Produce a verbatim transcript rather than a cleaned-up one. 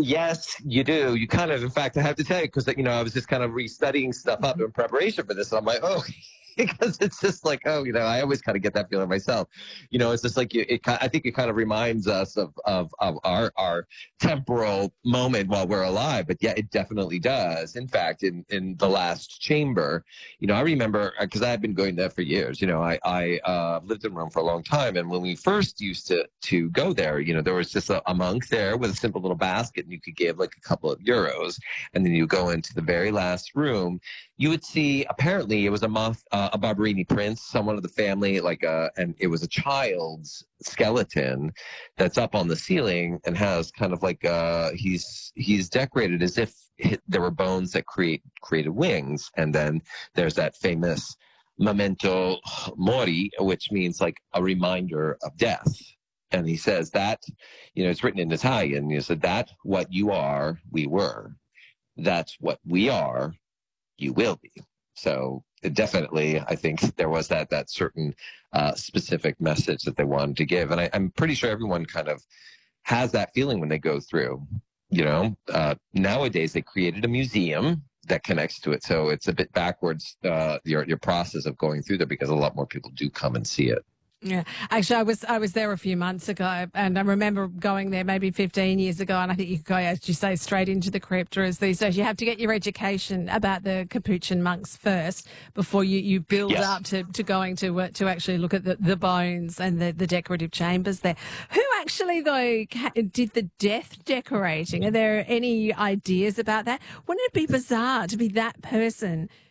Yes, you do. You kind of, in fact, I have to tell you, because, you know, I was just kind of restudying stuff up Mhm. in preparation for this. And I'm like, oh, because it's just like, oh, you know, I always kind of get that feeling myself. You know, it's just like, you, it, ki- I think it kind of reminds us of, of, of our, our temporal moment while we're alive. But yeah, it definitely does. In fact, in, in the last chamber, you know, I remember because I've been going there for years. You know, I, I uh, lived in Rome for a long time. And when we first used to, to go there, you know, there was just a, a monk there with a simple little basket, and you could give like a couple of euros. And then you go into the very last room. You would see, apparently, it was a moth, uh, a Barberini prince, someone of the family, like a, and it was a child's skeleton that's up on the ceiling and has kind of like uh he's he's decorated as if it, there were bones that create created wings. And then there's that famous memento mori, which means like a reminder of death. And he says that, you know, it's written in Italian. He said, that what you are, we were. That's what we are, you will be. So definitely, I think there was that that certain uh, specific message that they wanted to give, and I, I'm pretty sure everyone kind of has that feeling when they go through. You know, uh, nowadays they created a museum that connects to it, so it's a bit backwards uh, your your process of going through there, because a lot more people do come and see it. Yeah, actually, I was I was there a few months ago, and I remember going there maybe fifteen years ago, and I think you could go, as you say, straight into the crypt. Whereas these days, you have to get your education about the Capuchin monks first before you, you build Yes. up to, to going to uh, to actually look at the, the bones and the, the decorative chambers there. Who actually though ca- did the death decorating? Are there any ideas about that? Wouldn't it be bizarre to be that person